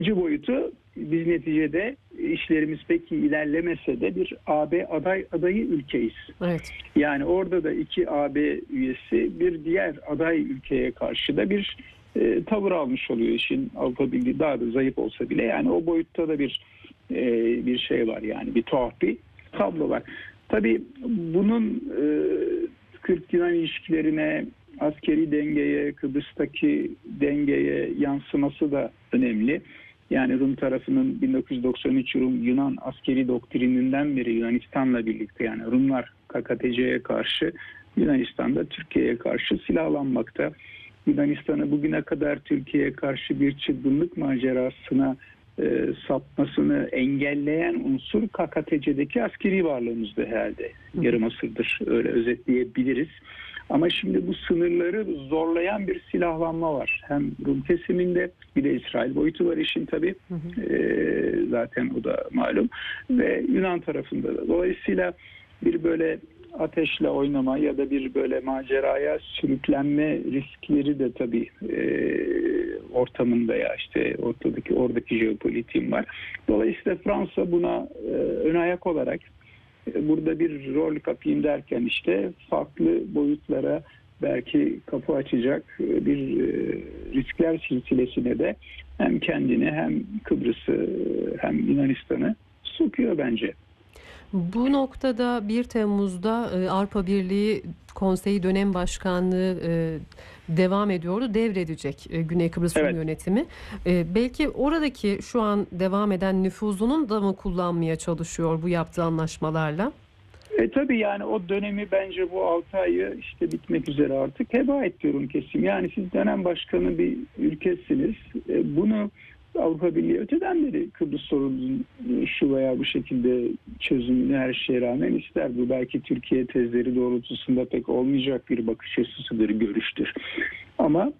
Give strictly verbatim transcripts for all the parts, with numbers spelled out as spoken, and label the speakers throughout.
Speaker 1: İkinci boyutu, biz neticede işlerimiz pek iyi ilerlemese de bir A B aday adayı ülkeyiz.
Speaker 2: Evet.
Speaker 1: Yani orada da iki A B üyesi bir diğer aday ülkeye karşı da bir e, tavır almış oluyor. İşin Avrupa Birliği daha da zayıf olsa bile, yani o boyutta da bir e, bir şey var, yani bir tuhaf bir tablo var. Tabii bunun e, Türk-Yunan ilişkilerine, askeri dengeye, Kıbrıs'taki dengeye yansıması da önemli. Yani Rum tarafının bin dokuz yüz doksan üç Rum Yunan askeri doktrininden beri Yunanistan'la birlikte, yani Rumlar K K T C'ye karşı, Yunanistan'da Türkiye'ye karşı silahlanmakta. Yunanistan'ı bugüne kadar Türkiye'ye karşı bir çılgınlık macerasına e, sapmasını engelleyen unsur K K T C'deki askeri varlığımızdı herhalde. Yarım asırdır öyle özetleyebiliriz. Ama şimdi bu sınırları zorlayan bir silahlanma var. Hem Rum kesiminde, bir de İsrail boyutu var işin tabii. Hı hı. E, zaten o da malum. Ve Yunan tarafında da. Dolayısıyla bir böyle ateşle oynama ya da bir böyle maceraya sürüklenme riskleri de tabii e, ortamında, ya işte ortadaki oradaki jeopolitiğim var. Dolayısıyla Fransa buna e, ön ayak olarak burada bir rol kapayım derken işte farklı boyutlara belki kapı açacak bir riskler silsilesine de hem kendini hem Kıbrıs'ı hem Yunanistan'ı sokuyor bence.
Speaker 2: Bu noktada bir Temmuz'da Avrupa Birliği Konseyi Dönem Başkanlığı devam ediyordu. Devredecek Güney Kıbrıs Rum evet. Yönetimi. Belki oradaki şu an devam eden nüfuzunun da mı kullanmaya çalışıyor bu yaptığı anlaşmalarla?
Speaker 1: E tabii, yani o dönemi bence bu altı ayı işte bitmek üzere artık heba ediyorum kesim. Yani siz dönem başkanı bir ülkesiniz. E bunu Avrupa Birliği öteden beri Kıbrıs sorununun şu veya bu şekilde çözümünü her şeye rağmen ister. Bu belki Türkiye tezleri doğrultusunda pek olmayacak bir bakış açısıdır, görüştür. Ama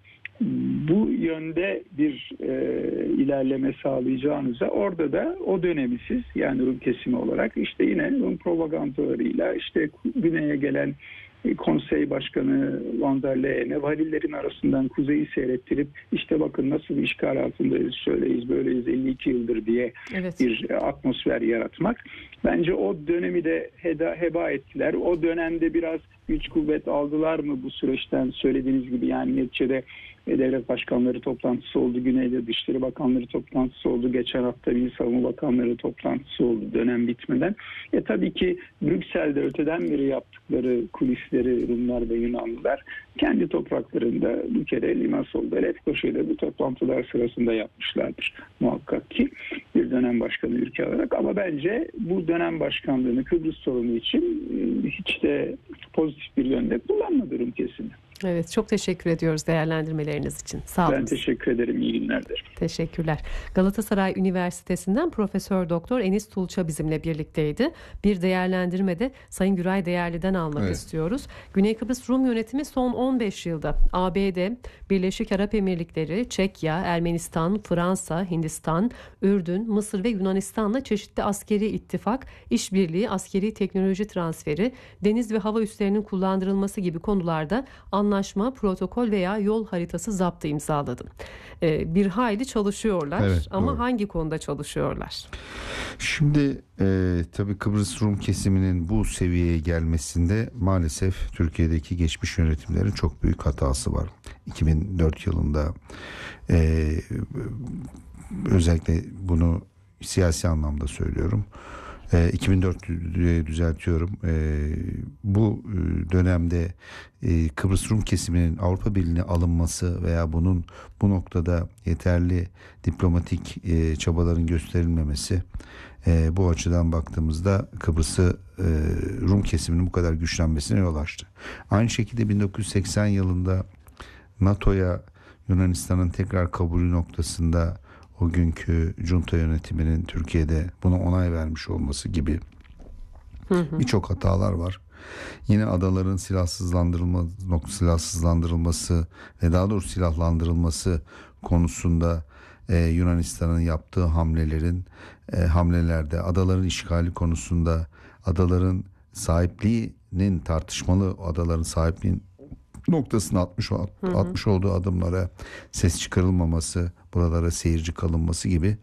Speaker 1: bu yönde bir e, ilerleme sağlayacağınıza orada da o dönemi siz, yani Rum kesimi olarak işte yine Rum propagandalarıyla işte güneye gelen konsey başkanı Van der Leyen'e varillerin arasından kuzeyi seyrettirip işte bakın nasıl bir işgal altındayız, şöyleyiz böyleyiz elli iki yıldır diye evet. bir atmosfer yaratmak. Bence o dönemi de heda, heba ettiler. O dönemde biraz güç kuvvet aldılar mı bu süreçten, söylediğiniz gibi, yani neticede devlet başkanları toplantısı oldu, Güney'de Dışişleri Bakanları toplantısı oldu, geçen hafta Milli Savunma Bakanları toplantısı oldu dönem bitmeden. E tabii ki Brüksel'de öteden beri yaptıkları kulisleri Rumlar ve Yunanlılar kendi topraklarında bir kere Limassol'da, Lefkoşa'da bu toplantılar sırasında yapmışlardır muhakkak ki bir dönem başkanı ülke olarak. Ama bence bu dönem başkanlığını Kıbrıs sorunu için hiç de pozitif bir yönde kullanmadı Rum kesimi.
Speaker 2: Evet, çok teşekkür ediyoruz değerlendirmeleriniz için. Sağ olun.
Speaker 1: Ben teşekkür ederim. İyi günlerdir.
Speaker 2: Teşekkürler. Galatasaray Üniversitesi'nden Profesör Doktor Enis Tulça bizimle birlikteydi. Bir değerlendirme de Sayın Güray Değerli'den almak evet. istiyoruz. Güney Kıbrıs Rum yönetimi son on beş yılda A B D, Birleşik Arap Emirlikleri, Çekya, Ermenistan, Fransa, Hindistan, Ürdün, Mısır ve Yunanistan'la çeşitli askeri ittifak, işbirliği, askeri teknoloji transferi, deniz ve hava üslerinin kullandırılması gibi konularda anlaşma, protokol veya yol haritası zaptı imzaladı. Ee, bir hayli çalışıyorlar evet, ama doğru. Hangi konuda çalışıyorlar?
Speaker 3: Şimdi e, tabii Kıbrıs Rum kesiminin bu seviyeye gelmesinde maalesef Türkiye'deki geçmiş yönetimlerin çok büyük hatası var. iki bin dört yılında e, özellikle bunu siyasi anlamda söylüyorum. E, iki bin dört düzeltiyorum. E, bu dönemde e, Kıbrıs Rum kesiminin Avrupa Birliği'ne alınması veya bunun bu noktada yeterli diplomatik e, çabaların gösterilmemesi, e, bu açıdan baktığımızda Kıbrıs'ı e, Rum kesiminin bu kadar güçlenmesine yol açtı. Aynı şekilde bin dokuz yüz seksen yılında NATO'ya Yunanistan'ın tekrar kabulü noktasında o günkü junta yönetiminin Türkiye'de buna onay vermiş olması gibi birçok hatalar var. Yine adaların silahsızlandırılma, silahsızlandırılması ve daha doğrusu silahlandırılması konusunda e, Yunanistan'ın yaptığı hamlelerin e, hamlelerde adaların işgali konusunda adaların sahipliğinin tartışmalı adaların sahipliğinin noktasına atmış, atmış olduğu adımlara ses çıkarılmaması, buralara seyirci kalınması gibi